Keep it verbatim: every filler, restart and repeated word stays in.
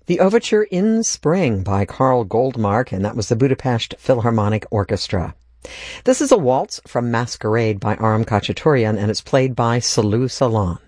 The Overture in Spring by Carl Goldmark, and that was the Budapest Philharmonic Orchestra. This is a waltz from Masquerade by Aram Khachaturian, and it's played by Salu Salon.